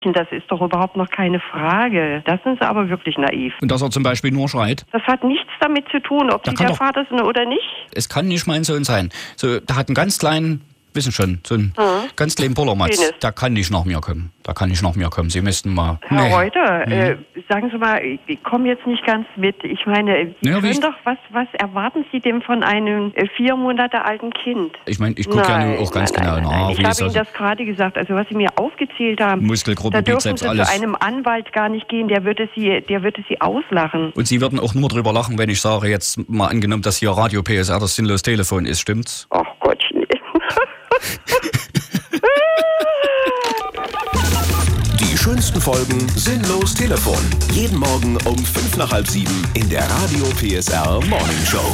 Das ist doch überhaupt noch keine Frage. Das sind sie aber wirklich naiv. Und dass er zum Beispiel nur schreit? Das hat nichts damit zu tun, ob sie der Vater sind oder nicht. Es kann nicht mein Sohn sein. So, der hat einen ganz kleinen, wissen schon, so einen ganz kleinen Pollermatz. Der kann nicht nach mir kommen. Sie müssten mal... Herr Reuter, sagen Sie mal, ich komme jetzt nicht ganz mit. Ich meine, Sie können doch, was erwarten Sie denn von einem 4 Monate alten Kind? Ich meine, ich gucke ja nur auch ganz genau nach. Ich habe Ihnen das gerade gesagt. Also was Sie mir aufgezählt haben, Muskelgruppen, da dürfen Bizeps, Sie alles. zu einem Anwalt gar nicht gehen. Der würde Sie auslachen. Und Sie würden auch nur drüber lachen, wenn ich sage, jetzt mal angenommen, dass hier Radio PSR das sinnlos Telefon ist, stimmt's? Ach Gottchen. Die schönsten Folgen Sinnlos Telefon. Jeden Morgen um 6:55 in der Radio PSR Morning Show.